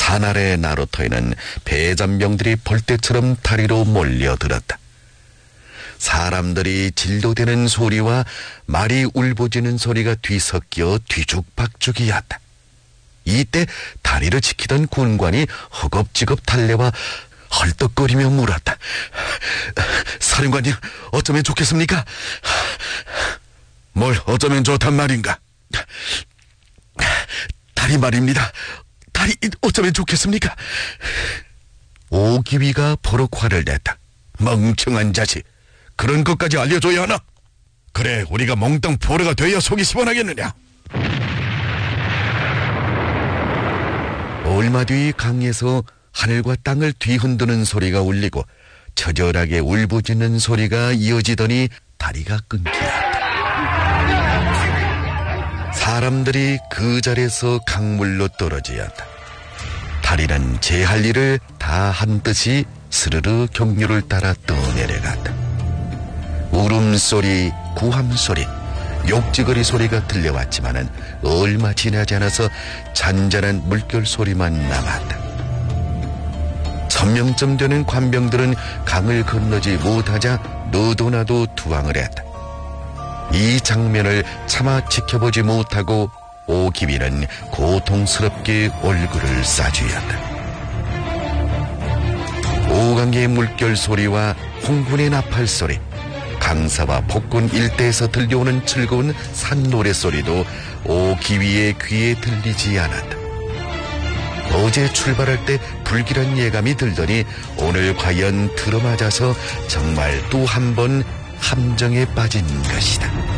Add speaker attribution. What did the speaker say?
Speaker 1: 산 아래 나루터에는 배잔병들이 벌떼처럼 다리로 몰려들었다. 사람들이 진도대는 소리와 말이 울부짖는 소리가 뒤섞여 뒤죽박죽이었다. 이때 다리를 지키던 군관이 허겁지겁 달려와 헐떡거리며 물었다. 사령관님, 어쩌면 좋겠습니까? 뭘 어쩌면 좋단 말인가? 다리 말입니다. 다리 어쩌면 좋겠습니까? 오기위가 버럭 화를 냈다. 멍청한 자식, 그런 것까지 알려줘야 하나? 그래, 우리가 몽땅 포로가 되어 속이 시원하겠느냐? 얼마 뒤 강에서 하늘과 땅을 뒤흔드는 소리가 울리고 처절하게 울부짖는 소리가 이어지더니 다리가 끊기었다. 사람들이 그 자리에서 강물로 떨어지었다. 다리는 제 할 일을 다 한 듯이 스르르 경류를 따라 떠내려갔다. 울음소리, 구함소리, 욕지거리 소리가 들려왔지만은 얼마 지나지 않아서 잔잔한 물결 소리만 남았다. 1000명쯤 되는 관병들은 강을 건너지 못하자 너도나도 투항을 했다. 이 장면을 차마 지켜보지 못하고 오기위는 고통스럽게 얼굴을 싸쥐었다. 오강의 물결 소리와 홍군의 나팔 소리, 강사와 폭군 일대에서 들려오는 즐거운 산노래 소리도 오기위의 귀에 들리지 않았다. 어제 출발할 때 불길한 예감이 들더니 오늘 과연 들어맞아서 정말 또 한 번 함정에 빠진 것이다.